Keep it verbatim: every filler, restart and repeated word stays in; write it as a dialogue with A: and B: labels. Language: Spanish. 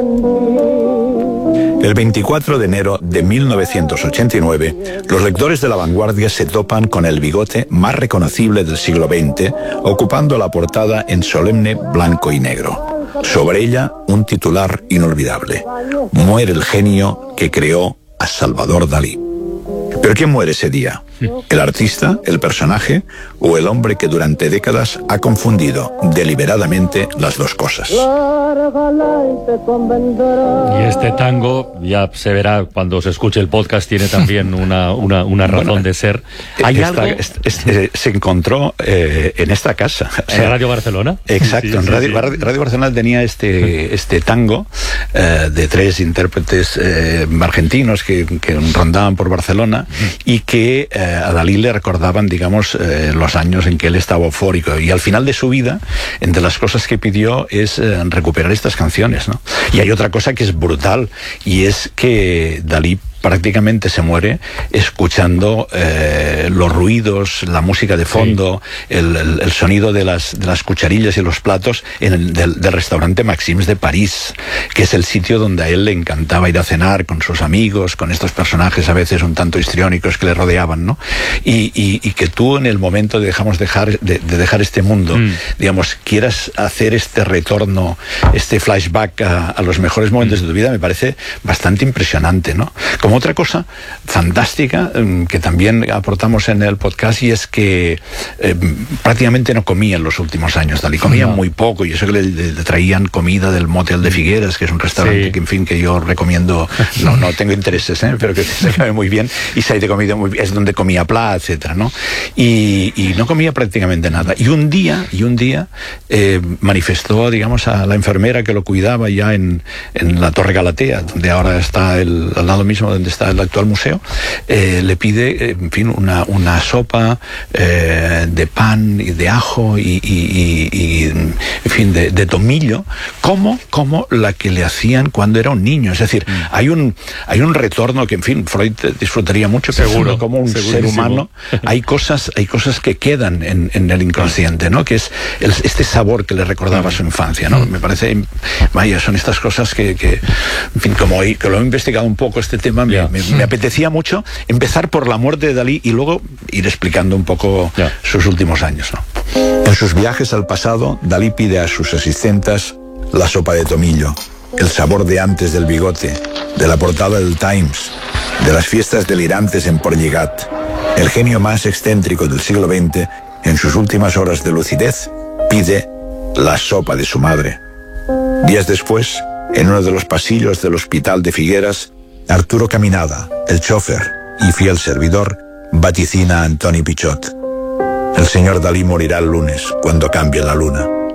A: El veinticuatro de enero de mil novecientos ochenta y nueve, los lectores de La Vanguardia se topan con el bigote más reconocible del siglo veinte, ocupando la portada en solemne blanco y negro. Sobre ella, un titular inolvidable: muere el genio que creó a Salvador Dalí. ¿Pero quién muere ese día? ¿El artista, el personaje o el hombre que durante décadas ha confundido deliberadamente las dos cosas?
B: Y este tango, ya se verá cuando se escuche el podcast, tiene también una, una, una razón bueno, de ser. ¿Hay
A: esta,
B: algo?
A: Este, este, se encontró eh, en esta casa.
B: O sea, ¿en Radio Barcelona?
A: Exacto, sí, en Radio,
B: sí, sí.
A: Radio Barcelona tenía este, este tango eh, de tres intérpretes eh, argentinos que, que rondaban por Barcelona y que eh, a Dalí le recordaban, digamos, eh, los años en que él estaba eufórico, y al final de su vida, entre las cosas que pidió es eh, recuperar estas canciones, ¿no? Y hay otra cosa que es brutal, y es que Dalí prácticamente se muere escuchando eh, los ruidos, la música de fondo, sí. el, el, el sonido de las, de las cucharillas y los platos en el, del, del restaurante Maxims de París, que es el sitio donde a él le encantaba ir a cenar con sus amigos, con estos personajes a veces un tanto histriónicos que le rodeaban, ¿no? Y, y, y que tú en el momento de, dejamos dejar, de, de dejar este mundo, mm. digamos, quieras hacer este retorno, este flashback a, a los mejores momentos mm. de tu vida, me parece bastante impresionante, ¿no? Como otra cosa fantástica que también aportamos en el podcast, y es que eh, prácticamente no comía en los últimos años. Dalí comía no. muy poco, y eso que le, le traían comida del Motel de Figueras, que es un restaurante sí. que, en fin, que yo recomiendo. No, no tengo intereses, ¿eh? pero que se come muy bien, y se ha de comida muy bien, es donde comía Pla, etcétera, ¿no? Y, y no comía prácticamente nada. Y un día, y un día eh, manifestó, digamos, a la enfermera que lo cuidaba ya en, en la Torre Galatea, donde ahora está el, al lado mismo donde está el actual museo, eh, le pide, en fin, una, una sopa eh, de pan y de ajo y, y, y, y en fin, de, de tomillo, como, como la que le hacían cuando era un niño. Es decir, mm. hay un hay un retorno que, en fin, Freud disfrutaría mucho, seguro, como un segurísimo. Ser humano. Hay cosas, hay cosas que quedan en, en el inconsciente, ¿no? Que es el, este sabor que le recordaba a su infancia, ¿no? Me parece, vaya, son estas cosas que, que en fin, como que lo he investigado un poco este tema, me, me, me apetecía mucho empezar por la muerte de Dalí y luego ir explicando un poco yeah. sus últimos años, ¿no? En sus viajes al pasado, Dalí pide a sus asistentes la sopa de tomillo, el sabor de antes del bigote, de la portada del Times, de las fiestas delirantes en Port Lligat. El genio más excéntrico del siglo veinte, en sus últimas horas de lucidez, pide la sopa de su madre. Días después, en uno de los pasillos del hospital de Figueras, Arturo Caminada, el chofer y fiel servidor, vaticina a Antoni Pichot: el señor Dalí morirá el lunes, cuando cambie la luna.